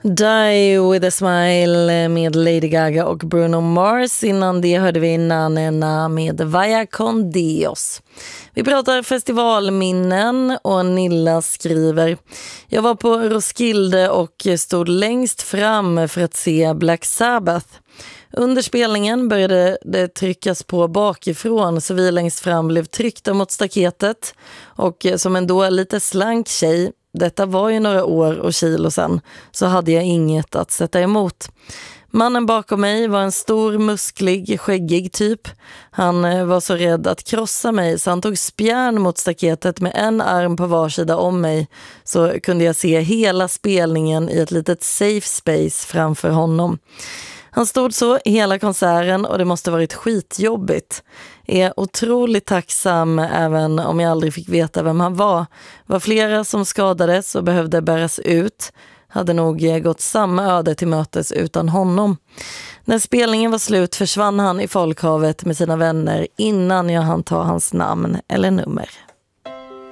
Die with a smile med Lady Gaga och Bruno Mars. Innan det hörde vi Nana med Vaya con Dios. Vi pratar festivalminnen och Nilla skriver: jag var på Roskilde och stod längst fram för att se Black Sabbath. Under spelningen började det tryckas på bakifrån så vi längst fram blev tryckta mot staketet, och som en då lite slank tjej, detta var ju några år och kilo sedan, så hade jag inget att sätta emot. Mannen bakom mig var en stor, musklig, skäggig typ. Han var så rädd att krossa mig så han tog spjärn mot staketet med en arm på var sida om mig, så kunde jag se hela spelningen i ett litet safe space framför honom. Han stod så hela konserten och det måste varit skitjobbigt. Är otroligt tacksam även om jag aldrig fick veta vem han var. Var flera som skadades och behövde bäras ut. Hade nog gått samma öde till mötes utan honom. När spelningen var slut försvann han i folkhavet med sina vänner innan jag hann ta hans namn eller nummer.